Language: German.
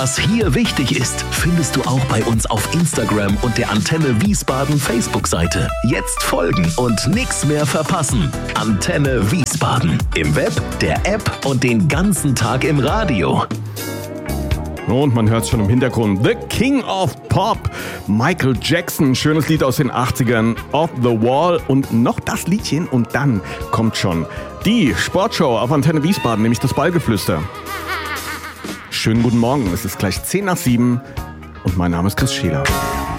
Was hier wichtig ist, findest du auch bei uns auf Instagram und der Antenne Wiesbaden Facebook-Seite. Jetzt folgen und nichts mehr verpassen. Antenne Wiesbaden. Im Web, der App und den ganzen Tag im Radio. Und man hört es schon im Hintergrund. The King of Pop, Michael Jackson. Schönes Lied aus den 80ern. Off the Wall. Und noch das Liedchen. Und dann kommt schon die Sportshow auf Antenne Wiesbaden, nämlich das Ballgeflüster. Schönen guten Morgen. Es ist gleich 6:50 und mein Name ist Chris Scheler.